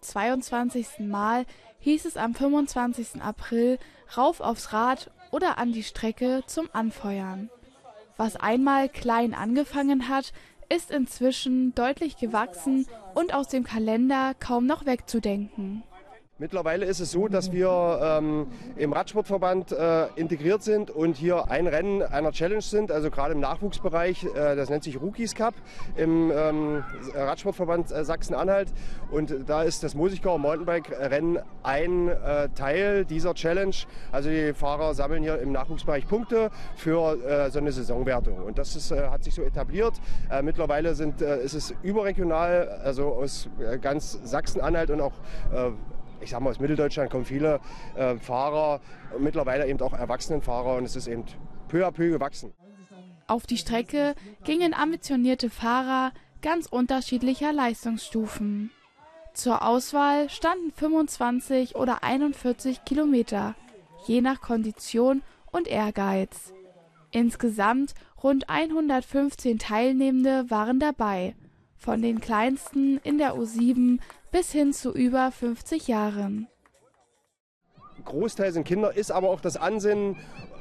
22. Mal hieß es am 25. April rauf aufs Rad oder an die Strecke zum Anfeuern. Was einmal klein angefangen hat, ist inzwischen deutlich gewachsen und aus dem Kalender kaum noch wegzudenken. Mittlerweile ist es so, dass wir im Radsportverband integriert sind und hier ein Rennen einer Challenge sind, also gerade im Nachwuchsbereich, das nennt sich Rookies Cup im Radsportverband Sachsen-Anhalt. Und da ist das Mosigkauer Mountainbike-Rennen ein Teil dieser Challenge. Also die Fahrer sammeln hier im Nachwuchsbereich Punkte für so eine Saisonwertung. Und das hat sich so etabliert. Mittlerweile ist es überregional, also aus ganz Sachsen-Anhalt und auch ich sag mal, aus Mitteldeutschland kommen viele Fahrer, mittlerweile eben auch Erwachsenenfahrer, und es ist eben peu à peu gewachsen. Auf die Strecke gingen ambitionierte Fahrer ganz unterschiedlicher Leistungsstufen. Zur Auswahl standen 25 oder 41 Kilometer, je nach Kondition und Ehrgeiz. Insgesamt rund 115 Teilnehmende waren dabei, von den kleinsten in der U7 bis hin zu über 50 Jahren. Großteil sind Kinder, ist aber auch das Ansinnen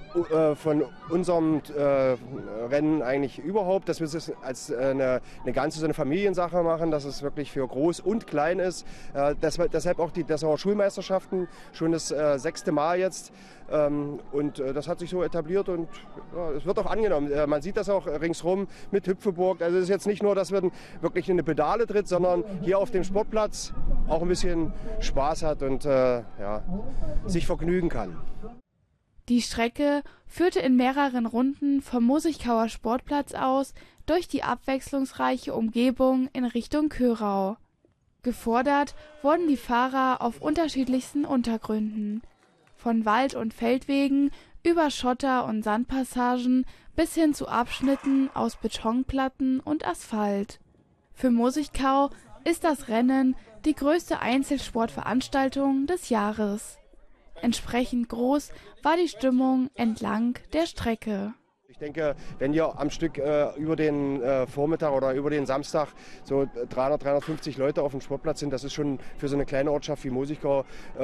von unserem Rennen eigentlich überhaupt, dass wir es als eine ganze so eine Familiensache machen, dass es wirklich für groß und klein ist. Deshalb auch die Dessauer Schulmeisterschaften, schon das 6. Mal jetzt. Und das hat sich so etabliert und ja, es wird auch angenommen. Man sieht das auch ringsrum mit Hüpfeburg. Also es ist jetzt nicht nur, dass man wirklich in eine Pedale tritt, sondern hier auf dem Sportplatz auch ein bisschen Spaß hat und sich vergnügen kann. Die Strecke führte in mehreren Runden vom Mosigkauer Sportplatz aus durch die abwechslungsreiche Umgebung in Richtung Körau. Gefordert wurden die Fahrer auf unterschiedlichsten Untergründen. Von Wald- und Feldwegen über Schotter- und Sandpassagen bis hin zu Abschnitten aus Betonplatten und Asphalt. Für Mosigkau ist das Rennen die größte Einzelsportveranstaltung des Jahres. Entsprechend groß war die Stimmung entlang der Strecke. Ich denke, wenn hier am Stück über den Vormittag oder über den Samstag so 350 Leute auf dem Sportplatz sind, das ist schon für so eine kleine Ortschaft wie Mosigkau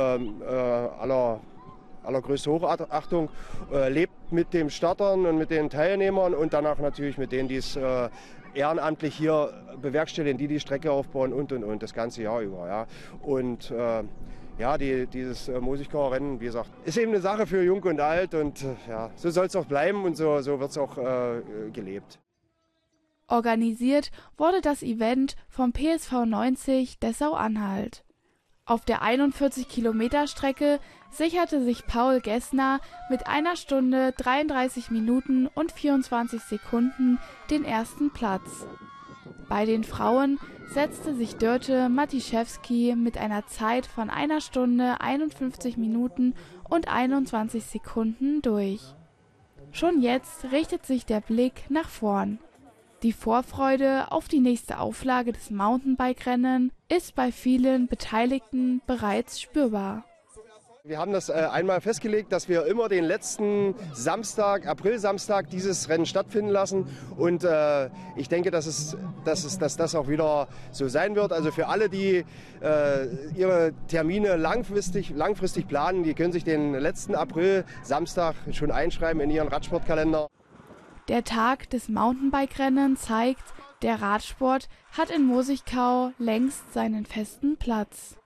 allergrößte Hochachtung. Lebt mit den Startern und mit den Teilnehmern und danach natürlich mit denen, die es ehrenamtlich hier bewerkstelligen, die Strecke aufbauen und das ganze Jahr über. Ja. Und dieses Mosigkauer Rennen, wie gesagt, ist eben eine Sache für Jung und Alt und so soll es auch bleiben und so wird es auch gelebt. Organisiert wurde das Event vom PSV 90 Dessau-Anhalt. Auf der 41-Kilometer-Strecke sicherte sich Paul Gessner mit 1 Stunde 33 Minuten und 24 Sekunden den ersten Platz. Bei den Frauen setzte sich Dörte Matiszewski mit einer Zeit von 1 Stunde 51 Minuten und 21 Sekunden durch. Schon jetzt richtet sich der Blick nach vorn. Die Vorfreude auf die nächste Auflage des Mountainbike-Rennen ist bei vielen Beteiligten bereits spürbar. Wir haben das einmal festgelegt, dass wir immer den letzten Samstag, Aprilsamstag, dieses Rennen stattfinden lassen. Und ich denke, dass das auch wieder so sein wird. Also für alle, die ihre Termine langfristig planen, die können sich den letzten April-Samstag schon einschreiben in ihren Radsportkalender. Der Tag des Mountainbike-Rennen zeigt, der Radsport hat in Mosigkau längst seinen festen Platz.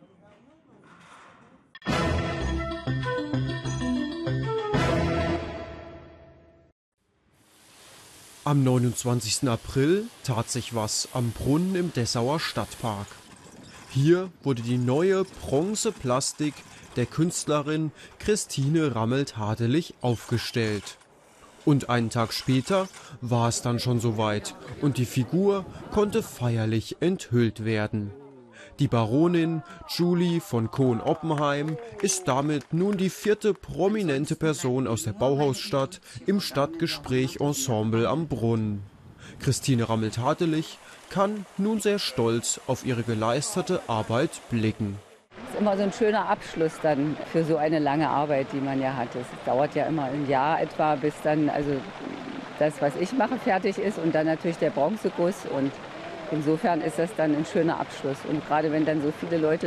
Am 29. April tat sich was am Brunnen im Dessauer Stadtpark. Hier wurde die neue Bronzeplastik der Künstlerin Christine Rammelt-Hadelich aufgestellt. Und einen Tag später war es dann schon soweit und die Figur konnte feierlich enthüllt werden. Die Baronin Julie von Cohn-Oppenheim ist damit nun die 4. prominente Person aus der Bauhausstadt im Stadtgespräch Ensemble am Brunnen. Christine Rammelt-Hadelich kann nun sehr stolz auf ihre geleistete Arbeit blicken. Das ist immer so ein schöner Abschluss dann für so eine lange Arbeit, die man ja hat. Es dauert ja immer ein Jahr etwa, bis dann also das, was ich mache, fertig ist und dann natürlich der Bronzeguss. Und insofern ist das dann ein schöner Abschluss. Und gerade wenn dann so viele Leute